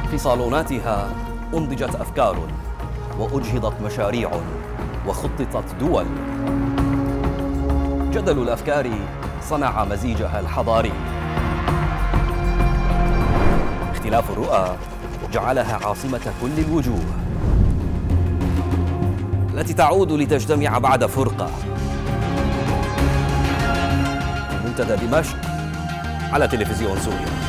في صالوناتها أنضجت أفكار وأجهضت مشاريع وخططت دول. جدل الأفكار صنع مزيجها الحضاري. اختلاف الرؤى جعلها عاصمة كل الوجوه التي تعود لتجتمع بعد فرقة. منتدى دمشق على تلفزيون سوريا.